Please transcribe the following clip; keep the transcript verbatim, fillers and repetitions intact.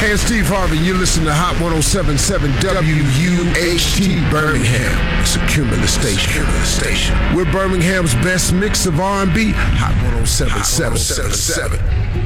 Hey, it's Steve Harvey. You listen to Hot one oh seven point seven W U H T Birmingham. It's a Cumulus station. Cumulus station. We're Birmingham's best mix of R and B. Hot one oh seven point seven.